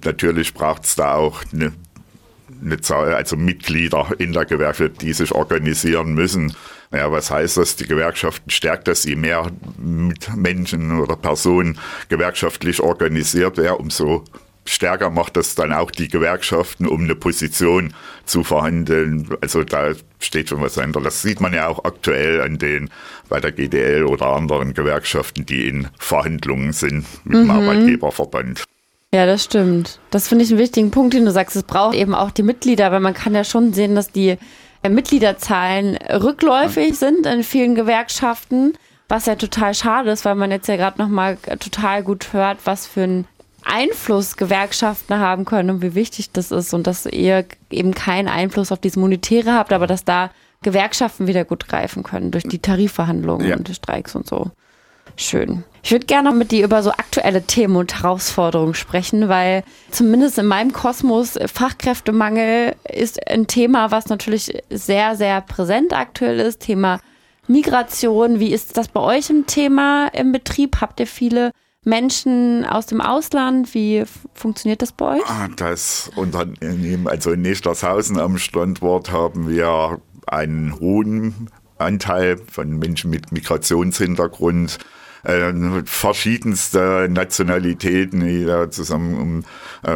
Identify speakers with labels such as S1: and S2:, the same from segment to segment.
S1: natürlich braucht es da auch eine Zahl, also Mitglieder in der Gewerkschaft, die sich organisieren müssen. Ja, was heißt das? Die Gewerkschaften stärkt das, je mehr Menschen oder Personen gewerkschaftlich organisiert werden, umso stärker macht das dann auch die Gewerkschaften, um eine Position zu verhandeln. Also da steht schon was dahinter. Das sieht man ja auch aktuell bei der GDL oder anderen Gewerkschaften, die in Verhandlungen sind mit dem Arbeitgeberverband.
S2: Ja, das stimmt. Das finde ich einen wichtigen Punkt, den du sagst. Es braucht eben auch die Mitglieder, weil man kann ja schon sehen, dass die Mitgliederzahlen rückläufig sind in vielen Gewerkschaften, was ja total schade ist, weil man jetzt ja gerade nochmal total gut hört, was für einen Einfluss Gewerkschaften haben können und wie wichtig das ist und dass ihr eben keinen Einfluss auf dieses Monetäre habt, aber dass da Gewerkschaften wieder gut greifen können durch die Tarifverhandlungen und die Streiks und so. Schön. Ich würde gerne noch mit dir über so aktuelle Themen und Herausforderungen sprechen, weil zumindest in meinem Kosmos Fachkräftemangel ist ein Thema, was natürlich sehr, sehr präsent aktuell ist. Thema Migration. Wie ist das bei euch im Thema im Betrieb? Habt ihr viele Menschen aus dem Ausland? Wie funktioniert das bei euch?
S1: Das Unternehmen, also in Nestershausen am Standort, haben wir einen hohen Anteil von Menschen mit Migrationshintergrund, verschiedenste Nationalitäten, hier zusammen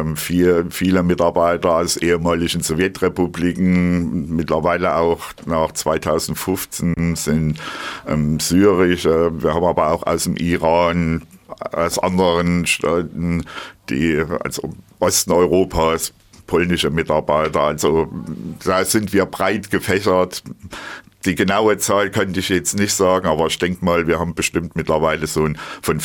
S1: viele Mitarbeiter aus ehemaligen Sowjetrepubliken, mittlerweile auch nach 2015 sind syrische, wir haben aber auch aus dem Iran, aus anderen Staaten, also Osten Europas, polnische Mitarbeiter, also da sind wir breit gefächert. Die genaue Zahl könnte ich jetzt nicht sagen, aber ich denke mal, wir haben bestimmt mittlerweile so von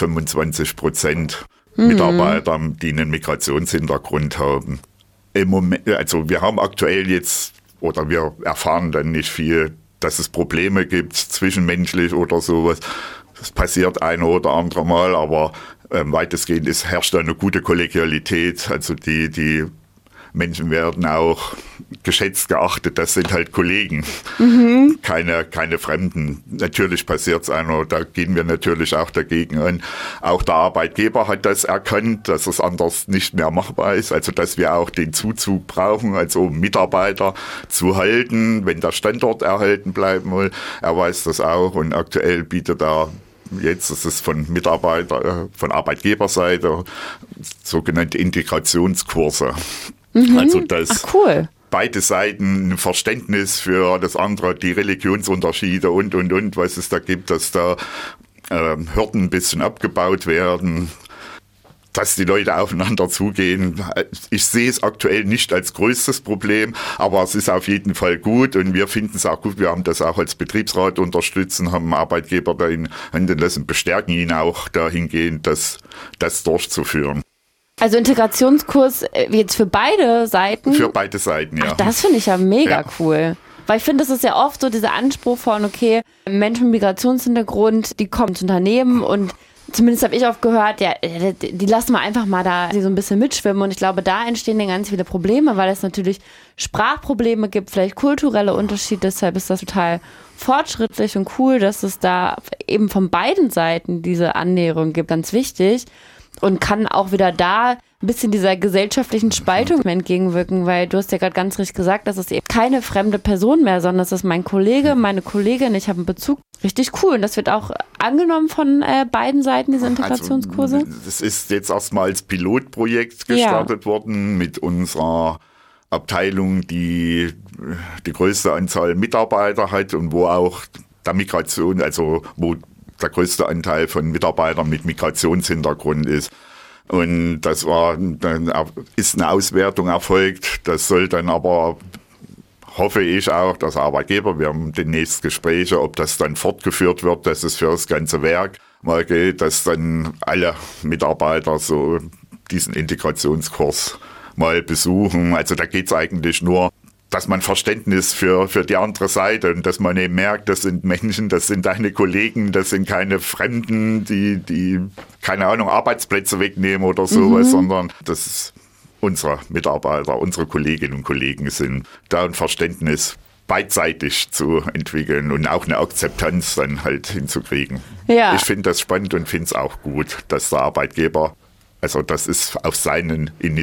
S1: 25% Mitarbeiter, die einen Migrationshintergrund haben. Im Moment, also wir haben aktuell jetzt, oder wir erfahren dann nicht viel, dass es Probleme gibt, zwischenmenschlich oder sowas. Das passiert ein oder andere Mal, aber weitestgehend herrscht da eine gute Kollegialität. Also die Menschen werden auch geschätzt, geachtet, das sind halt Kollegen, keine Fremden. Natürlich passiert es einer, da gehen wir natürlich auch dagegen an. Auch der Arbeitgeber hat das erkannt, dass es anders nicht mehr machbar ist, also dass wir auch den Zuzug brauchen, also um Mitarbeiter zu halten, wenn der Standort erhalten bleiben will. Er weiß das auch und aktuell bietet er jetzt, das ist von Arbeitgeberseite, sogenannte Integrationskurse. Also dass beide Seiten ein Verständnis für das andere, die Religionsunterschiede und, was es da gibt, dass da Hürden ein bisschen abgebaut werden, dass die Leute aufeinander zugehen. Ich sehe es aktuell nicht als größtes Problem, aber es ist auf jeden Fall gut und wir finden es auch gut. Wir haben das auch als Betriebsrat unterstützt, haben einen Arbeitgeber dahin handeln lassen, bestärken ihn auch dahingehend, das durchzuführen.
S2: Also Integrationskurs jetzt für beide Seiten?
S1: Für beide Seiten, ja.
S2: Ach, das finde ich ja mega cool. Weil ich finde, das ist ja oft so dieser Anspruch von, okay, Menschen mit Migrationshintergrund, die kommen ins Unternehmen und zumindest habe ich oft gehört, ja, die lassen wir einfach mal da so ein bisschen mitschwimmen und ich glaube, da entstehen dann ganz viele Probleme, weil es natürlich Sprachprobleme gibt, vielleicht kulturelle Unterschiede, deshalb ist das total fortschrittlich und cool, dass es da eben von beiden Seiten diese Annäherung gibt, ganz wichtig. Und kann auch wieder da ein bisschen dieser gesellschaftlichen Spaltung entgegenwirken, weil du hast ja gerade ganz richtig gesagt, das ist eben keine fremde Person mehr, sondern das ist mein Kollege, meine Kollegin, ich habe einen Bezug. Richtig cool. Und das wird auch angenommen von beiden Seiten, diese Integrationskurse?
S1: Also, das ist jetzt erstmal als Pilotprojekt gestartet worden mit unserer Abteilung, die größte Anzahl Mitarbeiter hat und wo auch der Migration, also wo der größte Anteil von Mitarbeitern mit Migrationshintergrund ist. Und dann ist eine Auswertung erfolgt. Das soll dann aber, hoffe ich auch, dass Arbeitgeber, wir haben demnächst Gespräche, ob das dann fortgeführt wird, dass es für das ganze Werk mal gilt, dass dann alle Mitarbeiter so diesen Integrationskurs mal besuchen. Also da geht es eigentlich nur, dass man Verständnis für die andere Seite und dass man eben merkt, das sind Menschen, das sind deine Kollegen, das sind keine Fremden, die keine Ahnung, Arbeitsplätze wegnehmen oder sowas, sondern das ist unsere Mitarbeiter, unsere Kolleginnen und Kollegen sind, da ein Verständnis beidseitig zu entwickeln und auch eine Akzeptanz dann halt hinzukriegen. Ja. Ich finde das spannend und finde es auch gut, dass der Arbeitgeber, also das ist auf seinen